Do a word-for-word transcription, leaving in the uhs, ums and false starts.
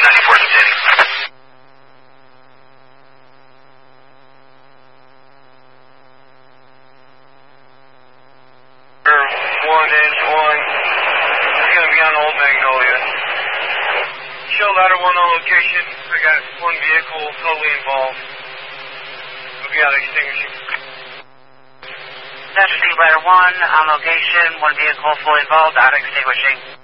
ninety-four City. One and one. It's going to be on Old Magnolia. Show ladder one on location. I got one vehicle totally involved. We'll be out extinguishing. Casualty ladder one on location. One vehicle fully involved, out extinguishing.